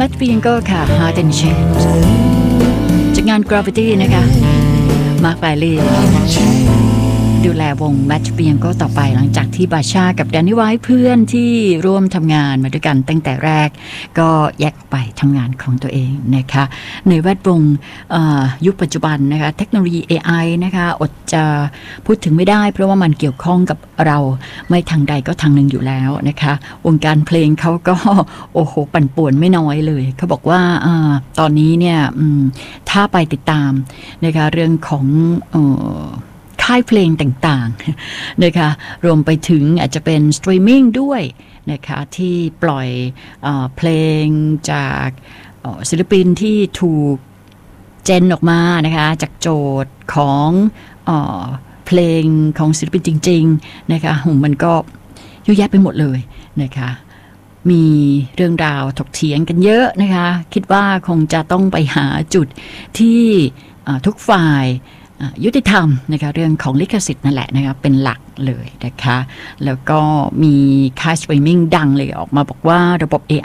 Matt Bianco ค่ะ Heart and Chains จากงาน Gravity นะคะ Mark Bailey ดูแลวง Matt Bianco ต่อไปหลังจากที่บาชากับแดนนี่ไวท์เพื่อนที่ร่วมทำงานมาด้วยกันตั้งแต่แรกก็แยกไปทำงานของตัวเองนะคะในแวดวงยุคปัจจุบันนะคะเทคโนโลยี AI นะคะอดจะพูดถึงไม่ได้เพราะว่ามันเกี่ยวข้องกับเราไม่ทางใดก็ทางหนึ่งอยู่แล้วนะคะวงการเพลงเขาก็โอ้โหปั่นป่วนไม่น้อยเลยเขาบอกว่าตอนนี้เนี่ยถ้าไปติดตามนะคะเรื่องของค่ายเพลงต่างๆนะคะรวมไปถึงอาจจะเป็นสตรีมมิ่งด้วยนะคะที่ปล่อยเพลงจากศิลปินที่ถูกเจนออกมานะคะจากโจทย์ของเพลงของศิลปินจริงๆนะคะมันก็เยอะแยะไปหมดเลยนะคะมีเรื่องราวถกเถียงกันเยอะนะคะคิดว่าคงจะต้องไปหาจุดที่ทุกฝ่ายยุติธรรมนะคะเรื่องของลิขสิทธิ์นั่นแหละนะคะเป็นหลักเลยนะคะแล้วก็มีค่ายสตรีมมิ่งดังเลยออกมาบอกว่าระบบ